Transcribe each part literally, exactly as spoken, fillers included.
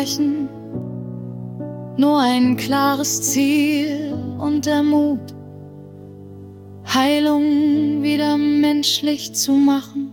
Nur ein klares Ziel und der Mut, Heilung wieder menschlich zu machen.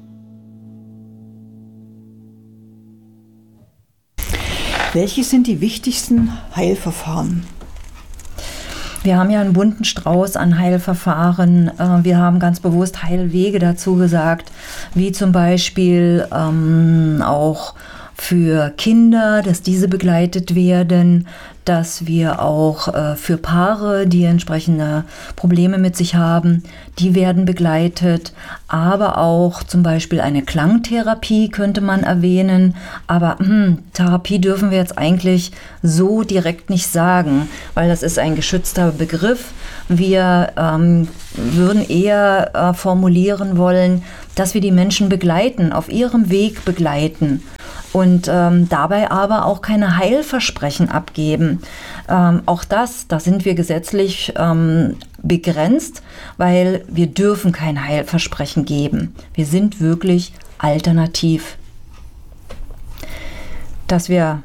Welche sind die wichtigsten Heilverfahren? Wir haben ja einen bunten Strauß an Heilverfahren. Wir haben ganz bewusst Heilwege dazu gesagt, wie zum Beispiel ähm, auch für Kinder, dass diese begleitet werden, dass wir auch äh, für Paare, die entsprechende Probleme mit sich haben, die werden begleitet, aber auch zum Beispiel eine Klangtherapie könnte man erwähnen, aber hm, Therapie dürfen wir jetzt eigentlich so direkt nicht sagen, weil das ist ein geschützter Begriff. Wir ähm, würden eher äh, formulieren wollen, dass wir die Menschen begleiten, auf ihrem Weg begleiten. Und ähm, dabei aber auch keine Heilversprechen abgeben. Ähm, auch das, da sind wir gesetzlich ähm, begrenzt, weil wir dürfen kein Heilversprechen geben. Wir sind wirklich alternativ. Dass wir,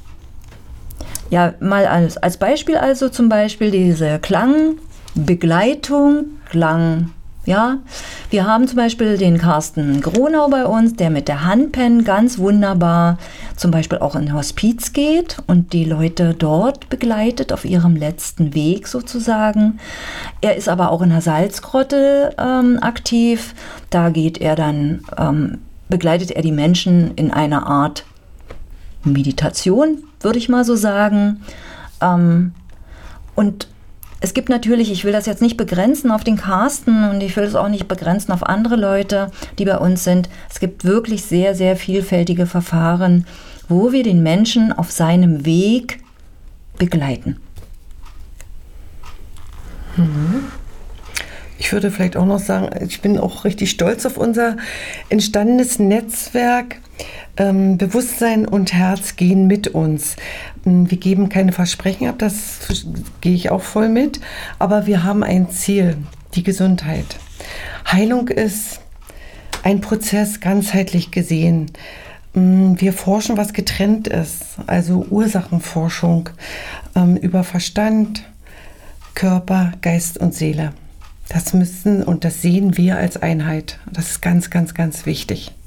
ja mal als, als Beispiel also zum Beispiel diese Klangbegleitung, Klang, ja, wir haben zum Beispiel den Carsten Gronau bei uns, der mit der Handpen ganz wunderbar zum Beispiel auch in Hospiz geht und die Leute dort begleitet auf ihrem letzten Weg sozusagen. Er ist aber auch in der Salzgrotte ähm, aktiv. Da geht er dann, ähm, begleitet er die Menschen in einer Art Meditation, würde ich mal so sagen. Ähm, und Es gibt natürlich, ich will das jetzt nicht begrenzen auf den Carsten und ich will es auch nicht begrenzen auf andere Leute, die bei uns sind. Es gibt wirklich sehr, sehr vielfältige Verfahren, wo wir den Menschen auf seinem Weg begleiten. Ich würde vielleicht auch noch sagen, ich bin auch richtig stolz auf unser entstandenes Netzwerk. Ähm, Bewusstsein und Herz gehen mit uns. Wir geben keine Versprechen ab, das gehe ich auch voll mit, aber wir haben ein Ziel, die Gesundheit. Heilung ist ein Prozess, ganzheitlich gesehen. Wir forschen, was getrennt ist, also Ursachenforschung ähm, über Verstand, Körper, Geist und Seele. Das müssen und das sehen wir als Einheit. Das ist ganz, ganz, ganz wichtig.